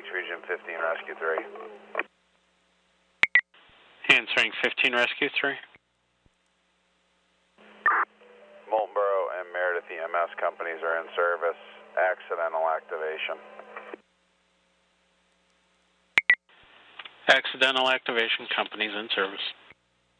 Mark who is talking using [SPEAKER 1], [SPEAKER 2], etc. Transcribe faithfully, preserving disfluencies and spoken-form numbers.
[SPEAKER 1] Lakes Region fifteen, Rescue three.
[SPEAKER 2] Answering fifteen, Rescue three.
[SPEAKER 1] Moultonboro and Meredith E M S companies are in service. Accidental activation.
[SPEAKER 2] Accidental activation, companies in service.